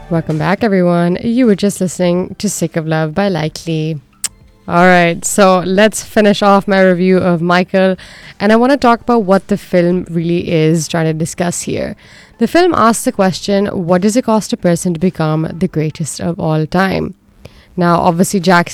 Welcome back, everyone. You were just listening to Sick of Love by Likely. All right, so let's finish off my review of Michael, and I want to talk about what the film really is trying to discuss here. The film asks the question, what does it cost a person to become the greatest of all time? Now, obviously, Jack